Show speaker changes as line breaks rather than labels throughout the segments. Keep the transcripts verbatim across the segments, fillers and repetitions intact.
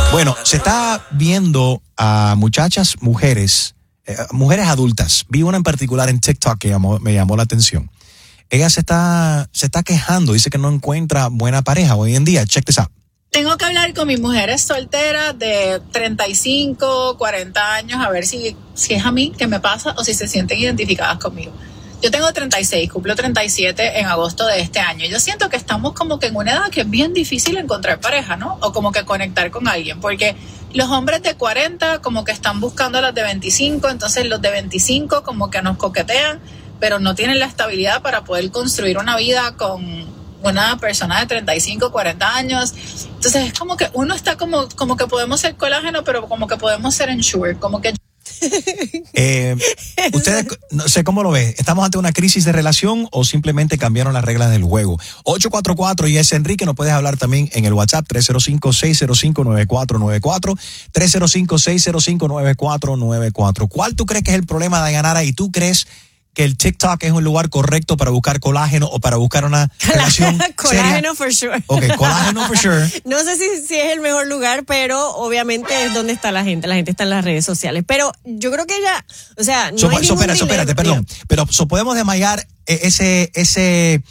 Bueno, se está viendo a muchachas, mujeres, eh, mujeres adultas. Vi una en particular en TikTok que llamó, me llamó la atención. Ella se está, se está quejando, dice que no encuentra buena pareja hoy en día. Check this out.
Tengo que hablar con mis mujeres solteras de treinta y cinco, cuarenta años, a ver si, si es a mí que me pasa o si se sienten identificadas conmigo. Yo tengo treinta y seis, cumplo treinta y siete en agosto de este año. Yo siento que estamos como que en una edad que es bien difícil encontrar pareja, ¿no? O como que conectar con alguien, porque los hombres de cuarenta como que están buscando a las de veinticinco, entonces los de veinticinco como que nos coquetean, pero no tienen la estabilidad para poder construir una vida con una persona de treinta y cinco, cuarenta años. Entonces es como que uno está como, como que podemos ser colágeno, pero como que podemos ser ensure, como que...
Eh, ustedes, no sé cómo lo ven. ¿Estamos ante una crisis de relación o simplemente cambiaron las reglas del juego? ocho cuatro cuatro y es Enrique. Nos puedes hablar también en el WhatsApp tres cero cinco, seis cero cinco, nueve cuatro nueve cuatro, tres cero cinco, seis cero cinco, nueve cuatro nueve cuatro. ¿Cuál tú crees que es el problema, Dayanara? ¿Y tú crees que el TikTok es un lugar correcto para buscar colágeno o para buscar una relación
colágeno
seria?
For sure.
Ok, colágeno for sure.
No sé si, si es el mejor lugar, pero obviamente es donde está la gente. La gente está en las redes sociales. Pero yo creo que ella, o sea, no
so,
hay
so,
ningún
espérate, so, espérate, perdón. Pero so, podemos desmayar ese, ese,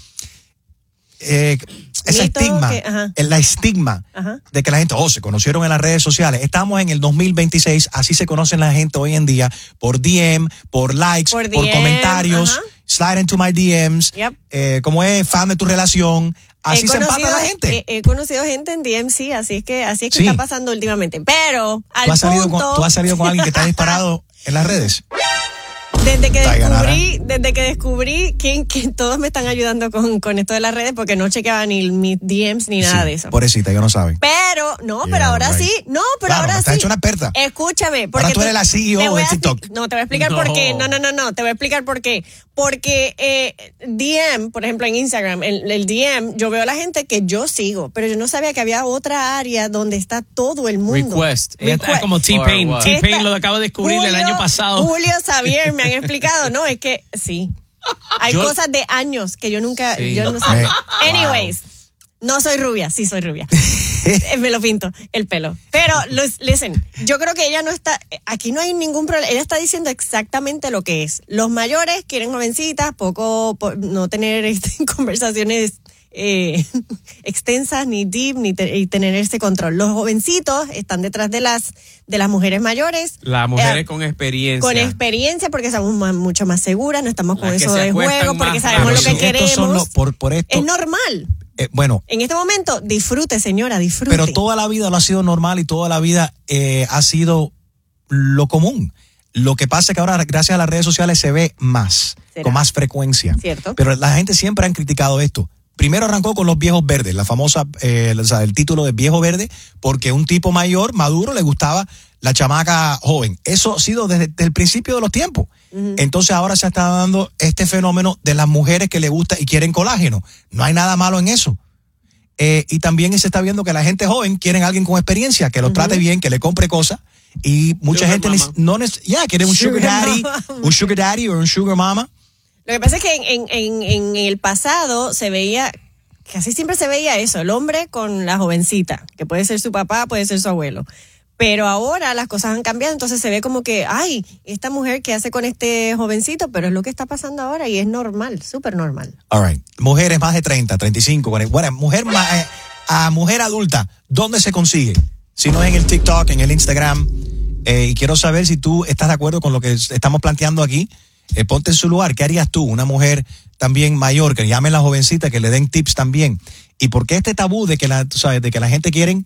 eh, ese
Mito
estigma,
que, ajá.
el estigma
Ajá.
de que la gente, oh, se conocieron en las redes sociales. Estamos en el dos mil veintiséis, así se conocen la gente hoy en día, por D M, por likes,
Por
por
D M,
comentarios,
ajá.
slide into my D Ms,
Yep.
eh, como es fan de tu relación. Así
He
se empata
conocido-
la gente.
He, he conocido gente en D M C, así es que así es que
Sí.
está pasando últimamente. Pero al
¿Tú has, salido
punto,
con, ¿Tú has salido con alguien que está disparado en las redes?
desde que
Dayanara.
descubrí, desde que descubrí que, que todos me están ayudando con, con esto de las redes, porque no chequeaba ni mis D Ms ni nada
Sí,
de eso.
pobrecita, yo no saben.
Pero, no,
Yeah,
pero ahora
right.
sí, no, pero
Claro,
ahora
estás
sí.
hecho una experta.
Escúchame, porque
Ahora tú eres la C E O
te voy
de
a-
TikTok.
No, te voy a explicar
No.
por qué. No, no, no, no, te voy a explicar por qué. Porque eh, D M, por ejemplo, en Instagram, el, el D M, yo veo a la gente que yo sigo, pero yo no sabía que había otra área donde está todo el mundo.
Request. Ella está
Request.
como T-Pain.
Or what?
T-Pain
Esta-
lo acabo de descubrir el
Julio-
año pasado.
Julio Xavier me han explicado, no, es que sí. Hay
Yo-
cosas de años que yo nunca,
Sí.
yo no sé.
Me-
Anyways, no soy rubia, sí soy rubia. Eh, Me lo pinto, el pelo. Pero, lis- listen, yo creo que ella no está, aquí no hay ningún problema. Ella está diciendo exactamente lo que es. Los mayores quieren jovencitas, poco, po- no tener este, conversaciones eh, extensas, ni deep, ni te- y tener ese control. Los jovencitos están detrás de las, de las mujeres mayores.
Las mujeres
Eh,
con experiencia.
Con experiencia, porque estamos más- mucho más seguras, no estamos con
Las que
eso
se
de
acuestan
juego, porque
más
sabemos
Pero
lo que
si estos
queremos.
son los- por, por esto,
Es normal.
eh, bueno,
En este momento, disfrute, señora, disfrute.
pero toda la vida lo ha sido normal y toda la vida eh, ha sido lo común. Lo que pasa es que ahora, gracias a las redes sociales, se ve más,
¿Será?
con más frecuencia.
Cierto.
Pero la gente siempre han criticado esto. Primero arrancó con los viejos verdes, la famosa, eh, o sea, el título de viejo verde, porque un tipo mayor, maduro, le gustaba la chamaca joven. Eso ha sido desde, desde el principio de los tiempos.
Ujú.
Entonces ahora se está dando este fenómeno de las mujeres que le gusta y quieren colágeno. No hay nada malo en eso. Eh, y también se está viendo que la gente joven quiere a alguien con experiencia, que lo trate bien, que le compre cosas. Y mucha
Sugar
gente
mama.
neces- no neces- ya quiere un sugar,
Sugar
daddy,
mama.
un sugar daddy o un sugar mama.
Lo que pasa es que en, en, en, en el pasado se veía, casi siempre se veía eso, el hombre con la jovencita, que puede ser su papá, puede ser su abuelo. Pero ahora las cosas han cambiado, entonces se ve como que, ay, esta mujer que hace con este jovencito, pero es lo que está pasando ahora y es normal, súper normal.
All right. Mujeres más de treinta, treinta y cinco, cuarenta. Bueno, mujer ma- eh, a mujer adulta, ¿dónde se consigue? Si no es en el TikTok, en el Instagram. Eh, y quiero saber si tú estás de acuerdo con lo que estamos planteando aquí. Eh, ponte en su lugar. ¿Qué harías tú? Una mujer también mayor, que llamen a la jovencita, que le den tips también. ¿Y por qué este tabú de que la, tú sabes, de que la gente quiere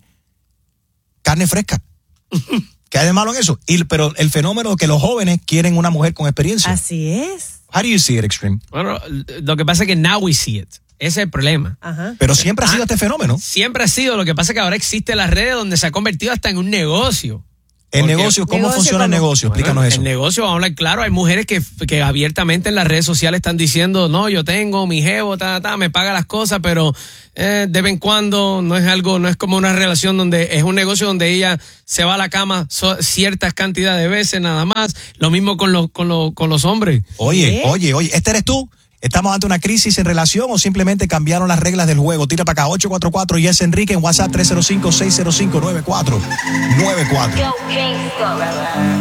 carne fresca? ¿Qué hay de malo en eso? Y, pero el fenómeno de que los jóvenes quieren una mujer con experiencia.
Así es.
How do you see it, Extreme?
Bueno, lo que pasa es que now we see it. Ese es el problema.
Ajá.
Pero siempre ha sido este fenómeno.
Siempre ha sido. Lo que pasa es que ahora existen las redes donde se ha convertido hasta en un negocio.
El
Porque-
negocio, ¿cómo
Negocio,
funciona el
¿cómo?
negocio? Explícanos
Bueno,
eso.
El negocio, vamos a hablar claro, hay mujeres que, que abiertamente en las redes sociales están diciendo, no, yo tengo mi jevo, ta, ta, me paga las cosas, pero eh, de vez en cuando no es algo, no es como una relación donde es un negocio donde ella se va a la cama so- ciertas cantidades de veces nada más. Lo mismo con los, con los, con los hombres.
Oye,
¿Qué?
oye, oye, este eres tú. ¿Estamos ante una crisis en relación o simplemente cambiaron las reglas del juego? Tira para acá, ocho cuatro cuatro y es Enrique en WhatsApp tres cero cinco, seis cero cinco, nueve cuatro nueve cuatro.